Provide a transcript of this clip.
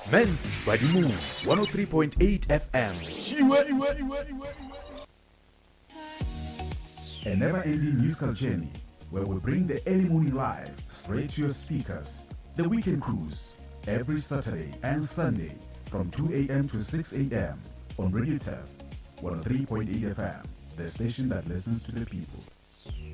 Men's by the Moon 103.8 FM. A never-ending musical journey where we bring the early morning live straight to your speakers. The Weekend Cruise every Saturday and Sunday from 2 a.m. to 6 a.m. on Radio Tef 103.8 FM, the station that listens to the people.